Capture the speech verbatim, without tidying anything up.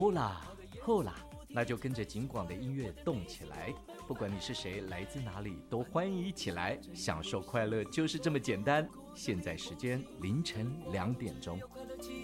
呼啦后啦，那就跟着警广的音乐动起来。不管你是谁，来自哪里，都欢迎一起来享受快乐，就是这么简单。现在时间凌晨两点钟。